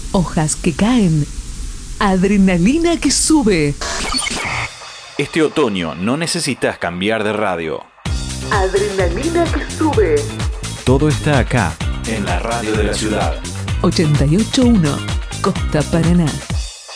hojas que caen, adrenalina que sube. Este otoño no necesitas cambiar de radio. Adrenalina que sube. Todo está acá, en la radio de la ciudad. 88.1 Costa Paraná.